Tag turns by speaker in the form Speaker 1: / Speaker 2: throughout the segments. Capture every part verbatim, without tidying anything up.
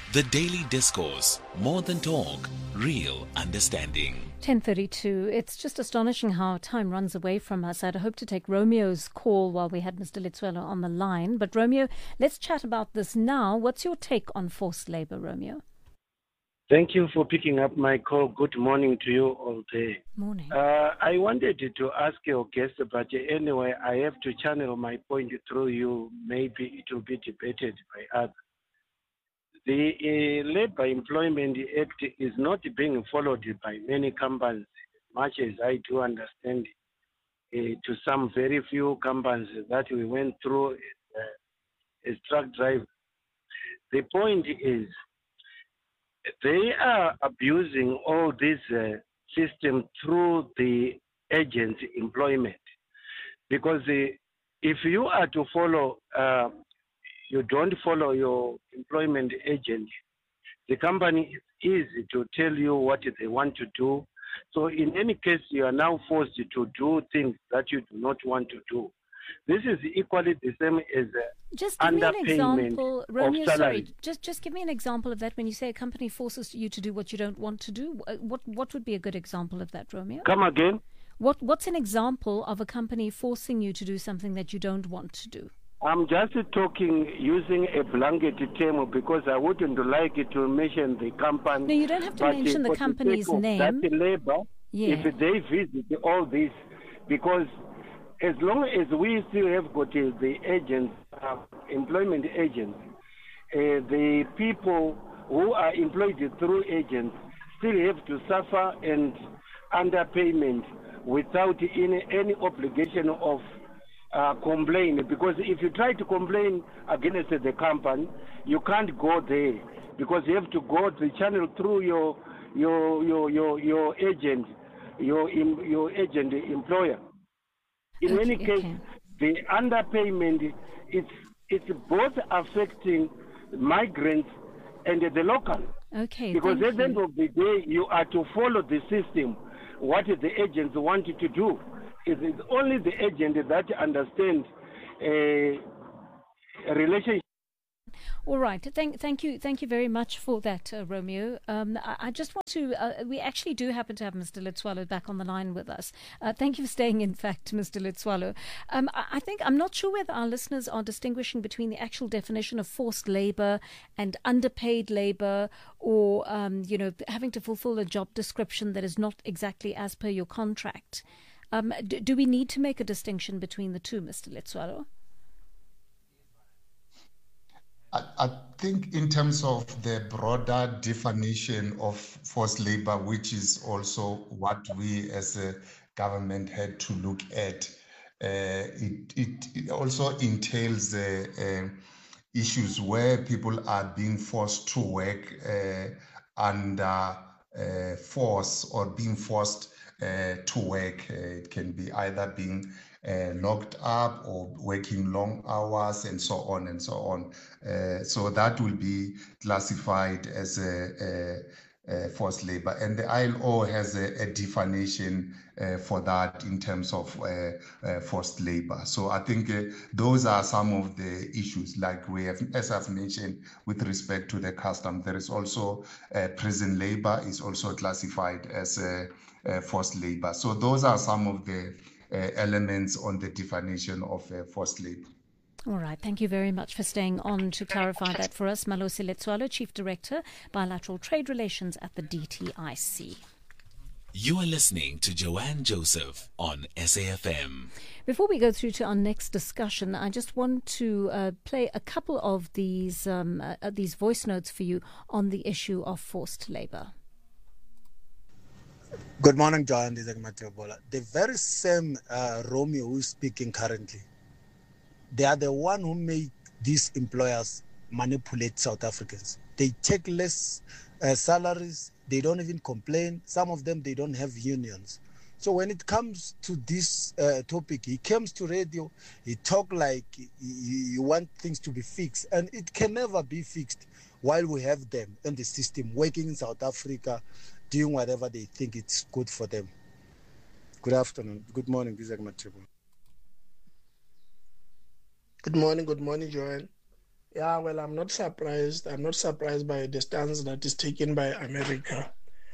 Speaker 1: The Daily Discourse, more than talk, real understanding.
Speaker 2: ten thirty-two. It's just astonishing how time runs away from us. I'd hoped to take Romeo's call while we had Mister Letsoalo on the line. But Romeo, let's chat about this now. What's your take on forced labor, Romeo?
Speaker 3: Thank you for picking up my call. Good morning to you all day.
Speaker 2: Morning.
Speaker 3: Uh, I wanted to ask your guest, but anyway, I have to channel my point through you. Maybe it will be debated by others. The uh, Labour Employment Act is not being followed by many companies, much as I do understand uh, to some very few companies that we went through uh, as truck drivers. The point is, they are abusing all this uh, system through the agency employment. Because uh, if you are to follow uh, you don't follow your employment agent, the company is easy to tell you what they want to do. So in any case, you are now forced to do things that you do not want to do. This is equally the same as uh,
Speaker 2: just give me an example, Romeo. Sorry,
Speaker 3: salary.
Speaker 2: just just give me an example of that. When you say a company forces you to do what you don't want to do, what what would be a good example of that, Romeo?
Speaker 3: Come again.
Speaker 2: What what's an example of a company forcing you to do something that you don't want to do?
Speaker 3: I'm just talking using a blanket term because I wouldn't like to mention the company.
Speaker 2: No, you don't have to
Speaker 3: but
Speaker 2: mention the company's name.
Speaker 3: That Labour,
Speaker 2: Yeah.
Speaker 3: if they visit all this, because as long as we still have got uh, the agents, uh, employment agents, uh, the people who are employed through agents still have to suffer and underpayment without any, any obligation of Uh, complain, because if you try to complain against the company, you can't go there because you have to go the channel through your your your your, your agent, your in, your agent employer. In
Speaker 2: Okay,
Speaker 3: any case,
Speaker 2: okay.
Speaker 3: the underpayment it's it's both affecting migrants and the local.
Speaker 2: Okay,
Speaker 3: Because
Speaker 2: thank
Speaker 3: at the end
Speaker 2: you.
Speaker 3: of the day, you are to follow the system, what the agents want you to do. It is only the agent that understands a relationship.
Speaker 2: All right. Thank, thank you, thank you very much for that, uh, Romeo. Um, I, I just want to. Uh, we actually do happen to have Mister Letsoalo back on the line with us. Uh, thank you for staying. In fact, Mister Letsoalo, um, I, I think I'm not sure whether our listeners are distinguishing between the actual definition of forced labour and underpaid labour, or um, you know, having to fulfil a job description that is not exactly as per your contract. Um, do, do we need to make a distinction between the two, Mister Letsoalo?
Speaker 4: I, I think in terms of the broader definition of forced labor, which is also what we as a government had to look at, uh, it, it, it also entails uh, uh, issues where people are being forced to work uh, under uh, force or being forced uh, to work. Uh, it can be either being uh, locked up or working long hours and so on and so on. Uh, so that will be classified as a, a, a forced labor. And the I L O has a, a definition uh, for that in terms of uh, uh, forced labor. So I think uh, those are some of the issues, like we have, as I've mentioned, with respect to the custom. There is also uh, prison labor is also classified as a, a forced labor. So those are some of the uh, elements on the definition of uh, forced labor.
Speaker 2: All right. Thank you very much for staying on to clarify that for us. Malosi Letsoalo, Chief Director, Bilateral Trade Relations at the D T I C.
Speaker 1: You are listening to Joanne Joseph on S A F M.
Speaker 2: Before we go through to our next discussion, I just want to uh, play a couple of these um, uh, these voice notes for you on the issue of forced labour.
Speaker 5: Good morning, Joanne. This is Matebola. The very same uh, Romeo who is speaking currently, they are the one who make these employers manipulate South Africans. They take less uh, salaries. They don't even complain. Some of them, they don't have unions. So when it comes to this uh, topic, he comes to radio, he talk like he, he, he want things to be fixed. And it can never be fixed while we have them in the system, working in South Africa, doing whatever they think it's good for them. Good afternoon. Good morning. This is Matebola.
Speaker 6: Good morning, good morning, Joanne. Yeah, well, I'm not surprised. I'm not surprised by the stance that is taken by America.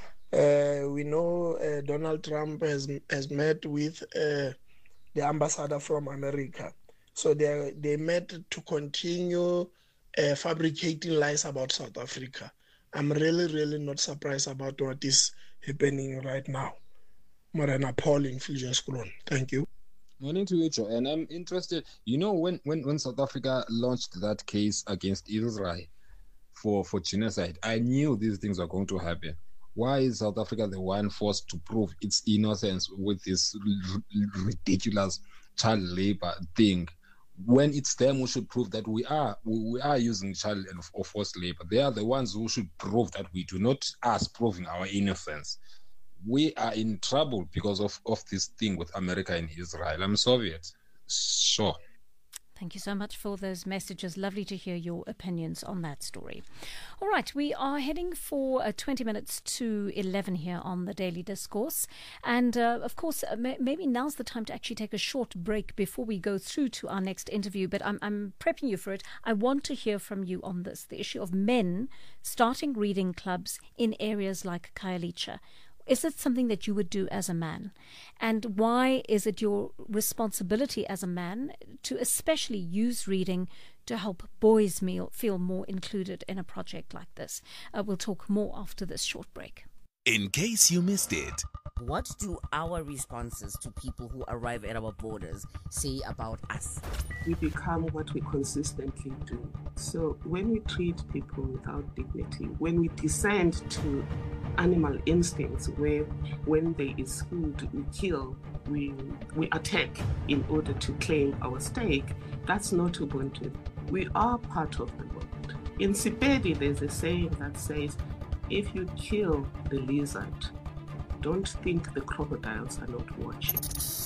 Speaker 6: Uh, we know uh, Donald Trump has has met with uh, the ambassador from America. So they they met to continue uh, fabricating lies about South Africa. I'm really, really not surprised about what is happening right now. More than appalling, Fujian Skulon. Thank you.
Speaker 7: Morning to you, Joe. And I'm interested, you know, when, when, when South Africa launched that case against Israel for, for genocide, I knew these things were going to happen. Why is South Africa the one forced to prove its innocence with this r- ridiculous child labor thing? When it's them who should prove that we are we, we are using child and or forced labor. They are the ones who should prove that we do, not us proving our innocence. We are in trouble because of, of this thing with America and Israel. I'm Soviet. Sure.
Speaker 2: Thank you so much for those messages. Lovely to hear your opinions on that story. All right, we are heading for uh, twenty minutes to eleven here on the Daily Discourse. And uh, of course, uh, may- maybe now's the time to actually take a short break before we go through to our next interview. But I'm, I'm prepping you for it. I want to hear from you on this, the issue of men starting reading clubs in areas like Khayelitsha. Is it something that you would do as a man? And why is it your responsibility as a man to especially use reading to help boys feel more included in a project like this? Uh, we'll talk more after this short break.
Speaker 1: In case you missed it.
Speaker 8: What do our responses to people who arrive at our borders say about us?
Speaker 9: We become what we consistently do. So when we treat people without dignity, when we descend to animal instincts where when there is food we kill, we we attack in order to claim our stake, that's not Ubuntu. We are part of the world. In Sepedi, there's a saying that says, if you kill the lizard, don't think the crocodiles are not watching.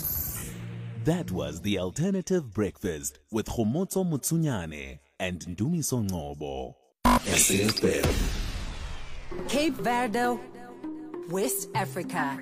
Speaker 1: That was The Alternative Breakfast with Khomotso Mutsunyane and Ndumiso Ngobo. S A F M.
Speaker 10: Cape Verde, West Africa.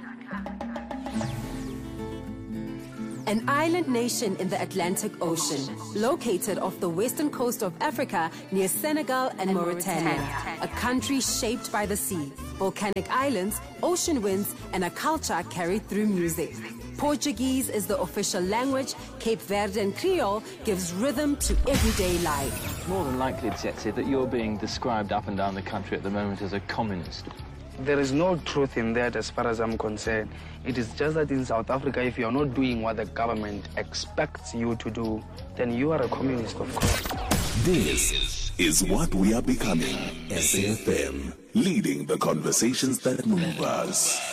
Speaker 10: An island nation in the Atlantic Ocean, located off the western coast of Africa near Senegal and, and Mauritania. Mauritania. A country shaped by the sea, volcanic islands, ocean winds, and a culture carried through music. Portuguese is the official language. Cape Verdean Creole gives rhythm to everyday life.
Speaker 11: More than likely, Tsetse, that you're being described up and down the country at the moment as a communist.
Speaker 12: There is no truth in that as far as I'm concerned. It is just that in South Africa, if you're not doing what the government expects you to do, then you are a communist, of course.
Speaker 1: This is what we are becoming. S A F M, leading the conversations that move us.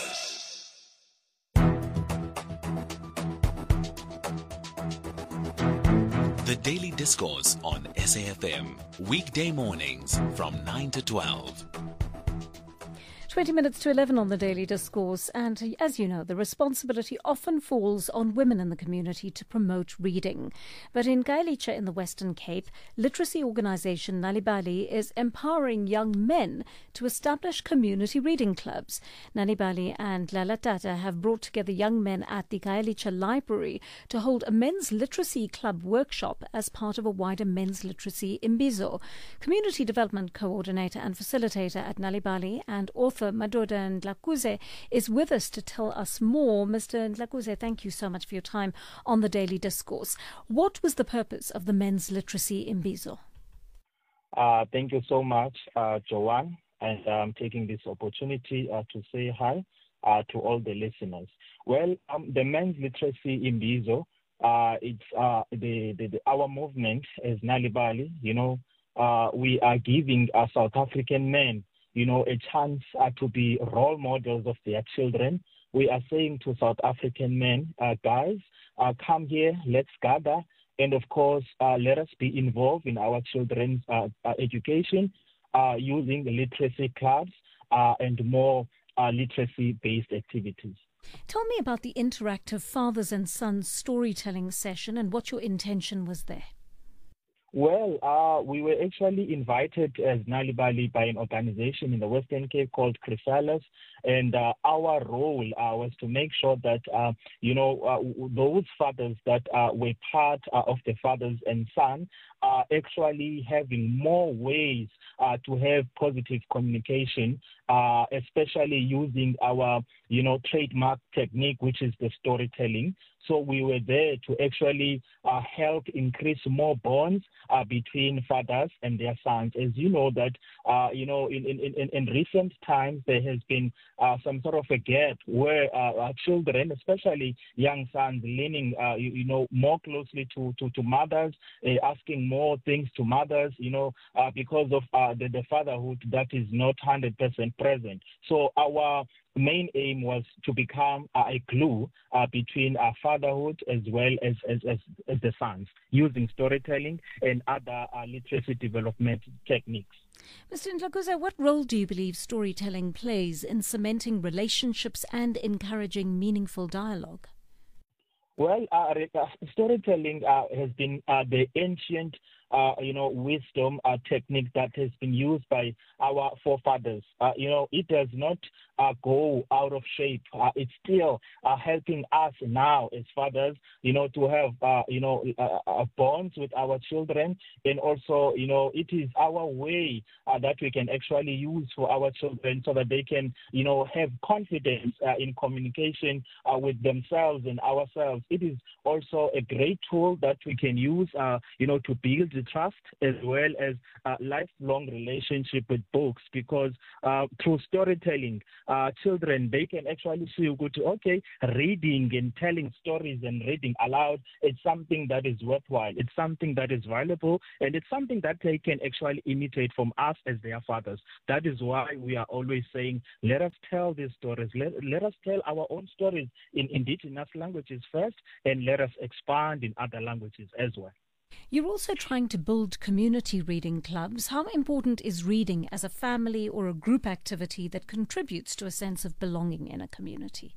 Speaker 1: The Daily Discourse on S A F M, weekday mornings from nine to twelve.
Speaker 2: twenty minutes to eleven on the Daily Discourse, and as you know, the responsibility often falls on women in the community to promote reading. But in Khayelitsha in the Western Cape, literacy organisation Nalibali is empowering young men to establish community reading clubs. Nalibali and Lalatata have brought together young men at the Khayelitsha Library to hold a men's literacy club workshop as part of a wider men's literacy imbizo. Community Development Coordinator and Facilitator at Nalibali and author Madoda Ndlakuze is with us to tell us more. Mister Ndlakuze, thank you so much for your time on the Daily Discourse. What was the purpose of the men's literacy imbizo?
Speaker 13: Uh, thank you so much, uh, Joanne, and I'm um, taking this opportunity uh, to say hi uh, to all the listeners. Well, um, the men's literacy imbizo, uh, it's uh, the, the, the our movement as Nalibali. You know, uh, we are giving uh, South African men, you know, a chance uh, to be role models of their children. We are saying to South African men, uh, guys, uh, come here, let's gather, and of course, uh, let us be involved in our children's uh, uh, education uh, using the literacy clubs uh, and more uh, literacy-based activities.
Speaker 2: Tell me about the interactive fathers and sons storytelling session and what your intention was there.
Speaker 13: Well, uh, we were actually invited as Nalibali by an organization in the Western Cape called Chrysalis, and uh, our role uh, was to make sure that, uh, you know, uh, those fathers that uh, were part uh, of the fathers and son uh, actually having more ways uh, to have positive communication, uh, especially using our, you know, trademark technique, which is the storytelling. So we were there to actually uh, help increase more bonds uh, between fathers and their sons. As you know that, uh, you know, in, in, in, in recent times, there has been uh, some sort of a gap where uh, our children, especially young sons, leaning, uh, you, you know, more closely to, to, to mothers, uh, asking more things to mothers, you know, uh, because of uh, the, the fatherhood that is not one hundred percent present. So our main aim was to become uh, a glue uh, between uh, fatherhood as well as, as, as, as the sons, using storytelling and other uh, literacy development techniques.
Speaker 2: Mister Ndlakuza, what role do you believe storytelling plays in cementing relationships and encouraging meaningful dialogue?
Speaker 13: Well, uh, storytelling uh, has been uh, the ancient, uh, you know, wisdom uh, technique that has been used by our forefathers. Uh, you know, it does not uh, go out of shape. Uh, it's still uh, helping us now as fathers, you know, to have, uh, you know, uh, uh, bonds with our children. And also, you know, it is our way uh, that we can actually use for our children so that they can, you know, have confidence uh, in communication uh, with themselves and ourselves. It is also a great tool that we can use, uh, you know, to build the trust as well as a lifelong relationship with books, because uh, through storytelling, uh, children, they can actually see, okay, reading and telling stories and reading aloud, it's something that is worthwhile. It's something that is valuable, and it's something that they can actually imitate from us as their fathers. That is why we are always saying, let us tell these stories. Let, let us tell our own stories in indigenous languages first, and let us expand in other languages as well.
Speaker 2: You're also trying to build community reading clubs. How important is reading as a family or a group activity that contributes to a sense of belonging in a community?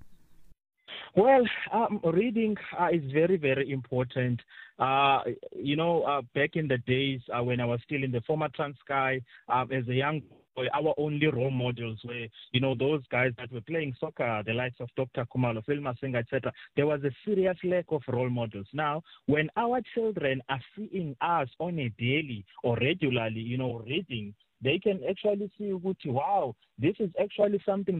Speaker 13: Well, um, reading uh, is very, very important. Uh, you know, uh, back in the days uh, when I was still in the former Transkei, uh, as a young boy, our only role models were, you know, those guys that were playing soccer, the likes of Doctor Khumalo, Phil Masinga, et cetera. There was a serious lack of role models. Now, when our children are seeing us on a daily or regularly, you know, reading, they can actually see, wow, this is actually something